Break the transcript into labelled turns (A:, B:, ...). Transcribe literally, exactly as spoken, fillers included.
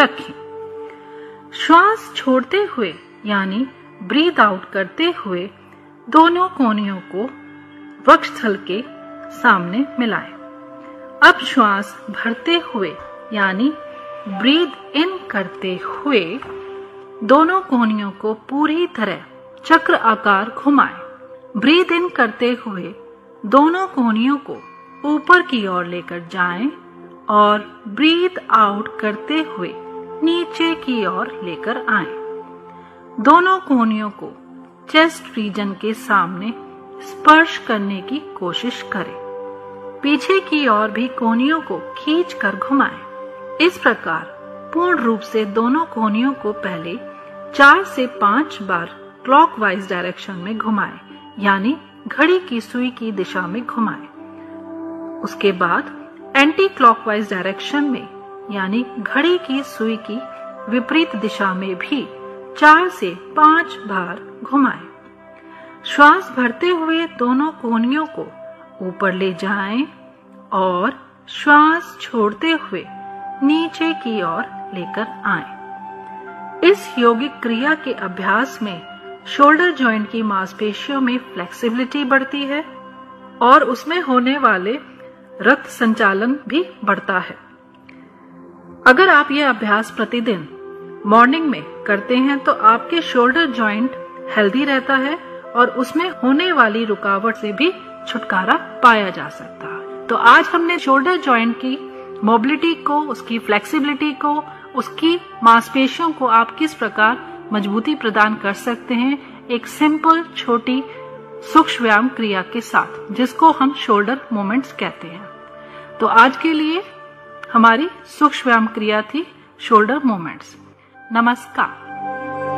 A: रखें। श्वास छोड़ते हुए यानी ब्रीथ आउट करते हुए दोनों कोहनियों को वक्षस्थल के सामने मिलाएं। अब श्वास भरते हुए यानी ब्रीथ इन करते हुए दोनों कोहनियों को पूरी तरह चक्र आकार घुमाएं। ब्रीथ इन करते हुए दोनों कोहनियों को ऊपर की ओर लेकर जाएं और ब्रीथ आउट करते हुए नीचे की ओर लेकर आएं। दोनों कोहनियों को चेस्ट रीजन के सामने स्पर्श करने की कोशिश करें। पीछे की ओर भी कोहनियों को खींच कर घुमाएं। इस प्रकार पूर्ण रूप से दोनों कोहनियों को पहले चार से पांच बार क्लॉकवाइज डायरेक्शन में घुमाएं, यानी घड़ी की सुई की दिशा में घुमाएं। उसके बाद एंटी क्लॉकवाइज डायरेक्शन में यानी घड़ी की सुई की विपरीत दिशा में भी चार से पांच बार घुमाएं। श्वास भरते हुए दोनों कोहनियों को ऊपर ले जाएं और श्वास छोड़ते हुए नीचे की ओर लेकर आएं। इस यौगिक क्रिया के अभ्यास में शोल्डर जॉइंट की मांसपेशियों में फ्लेक्सिबिलिटी बढ़ती है और उसमें होने वाले रक्त संचालन भी बढ़ता है। अगर आप यह अभ्यास प्रतिदिन मॉर्निंग में करते हैं तो आपके शोल्डर जॉइंट हेल्दी रहता है और उसमें होने वाली रुकावट से भी छुटकारा पाया जा सकता है। तो आज हमने शोल्डर जॉइंट की मोबिलिटी को, उसकी फ्लेक्सिबिलिटी को, उसकी मांसपेशियों को आप किस प्रकार मजबूती प्रदान कर सकते हैं, एक सिंपल छोटी सूक्ष्म व्यायाम क्रिया के साथ, जिसको हम शोल्डर मूवमेंट्स कहते हैं। तो आज के लिए हमारी सूक्ष्म व्यायाम क्रिया थी शोल्डर मूवमेंट्स। नमस्कार।